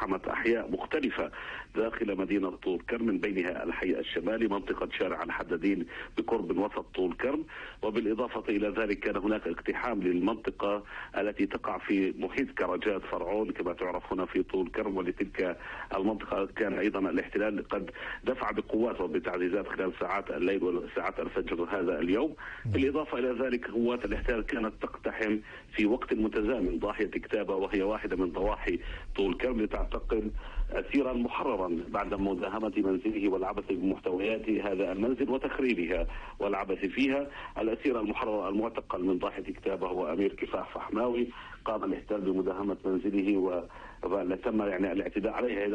اقتحمت أحياء مختلفة داخل مدينة طول كرم، من بينها الحي الشمالي منطقة شارع الحدادين بقرب وسط طول كرم. وبالإضافة إلى ذلك كان هناك اقتحام للمنطقة التي تقع في محيط كرجات فرعون كما تعرف هنا في طول كرم، ولتلك المنطقة كان أيضا الاحتلال قد دفع بقوات وبتعزيزات خلال ساعات الليل وساعات الفجر هذا اليوم. بالإضافة إلى ذلك قوات الاحتلال كانت تقتحم في وقت متزامن ضاحية كتابة، وهي واحدة من ضواحي طول كرم، لتعتقل أسيرا محررا بعد مداهمة منزله والعبث بمحتويات هذا المنزل وتخريبها والعبث فيها. الأسير المحرر المعتقل من ضاحية كتابة هو أمير كفاح فحماوي، قام الاحتلال بمداهمة منزله وتم يعني الاعتداء عليه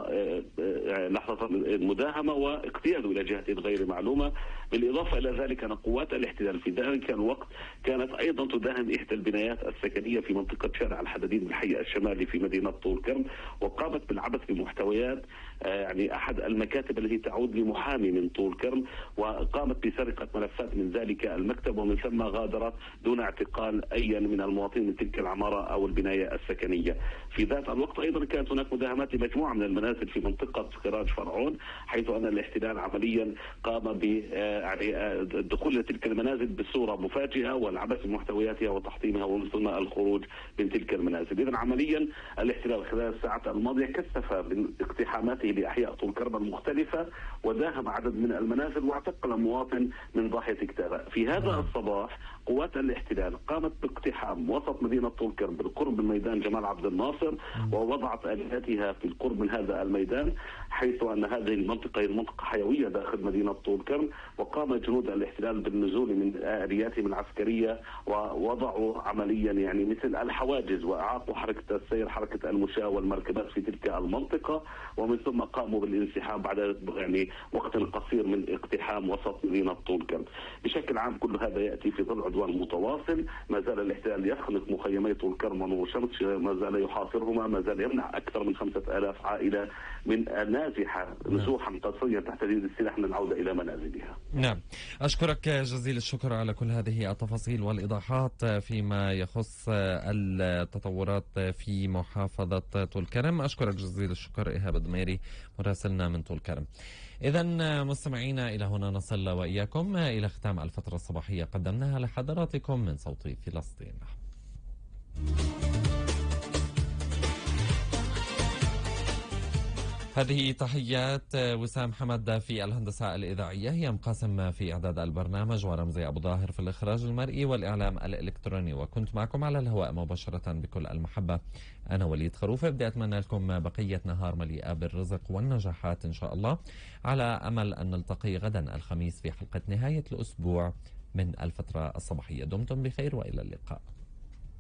لحظة المداهمة واقتياده إلى جهة غير معلومة. بالإضافة إلى ذلك أن قوات الاحتلال في ذلك الوقت كانت أيضا تداهم إحدى البنايات السكنية في منطقة شارع الحدادين بالحي الشمالي في مدينة طول كرم، وقامت بالعبث بمحتويات يعني أحد المكاتب التي تعود لمحامي من طول كرم، وقامت بسرقة ملفات من ذلك المكتب، ومن ثم غادرت دون اعتقال أي من المواطنين من تلك العمارة أو البناية السكنية. في ذات الوقت أيضا كانت هناك مداهمات لمجموعة من المنازل في منطقة خراج فرعون، حيث أن الاحتلال عمليا قام بالدخول إلى تلك المنازل بصورة مفاجئة والعبث بمحتوياتها وتحطيمها ومن ثم الخروج من تلك المنازل. إذن عمليا الاحتلال خلال الساعات الماضية كثف من اقتحاماته لأحياء طول كرم المختلفة وداهم عدد من المنازل واعتقل مواطن من ضاحية كتابة. في هذا الصباح قوات الاحتلال قامت باقتحام وسط مدينة طول كرم بالقرب من ميدان جمال عبد الناصر، ووضعت آلياتها في القرب من هذا الميدان، حيث أن هذه المنطقة هي منطقة حيوية داخل مدينة طول كرم. وقام جنود الاحتلال بالنزول من آلياتهم العسكرية ووضعوا عمليا يعني مثل الحواجز وأعاقوا حركة السير، حركة المشاة والمركبات في تلك المنطقة، ومن ثم قاموا بالانسحاب بعد يعني وقت قصير من اقتحام وسط مدينة طول كرم. بشكل عام كل هذا يأتي في ظل عدوان متواصل، ما زال الاحتلال يخنق مخيمي طول كرم ونور شمس، ما زال يحاصرهما، ما زال يمنع أكثر من 5000 عائلة من النازحة نزوحا قسريا تحت تهديد السلاح من العودة إلى منازلها. نعم، أشكرك جزيل الشكر على كل هذه التفاصيل والإيضاحات فيما يخص التطورات في محافظة طول كرم. أشكرك جزيل الشكر إيهاب الدميري مراسلنا من طول كرم. إذا مستمعينا، إلى هنا نصل وإياكم إلى ختام الفترة الصباحية قدمناها لحضراتكم من صوت فلسطين. هذه تحيات وسام حمد في الهندسة الإذاعية، هي مقاسم في إعداد البرنامج، ورمزي أبو ظاهر في الإخراج المرئي والإعلام الإلكتروني، وكنت معكم على الهواء مباشرة بكل المحبة أنا وليد خروفة. بدي أتمنى لكم بقية نهار مليئة بالرزق والنجاحات إن شاء الله، على أمل أن نلتقي غدا الخميس في حلقة نهاية الأسبوع من الفترة الصباحية. دمتم بخير وإلى اللقاء.